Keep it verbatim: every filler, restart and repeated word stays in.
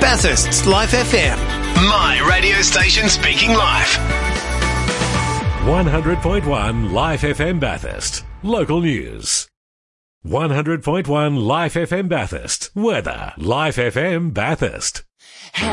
Bathurst's Life F M. My radio station speaking live. one hundred point one Life F M Bathurst. Local news. one hundred point one Life F M Bathurst. Weather. Life F M Bathurst.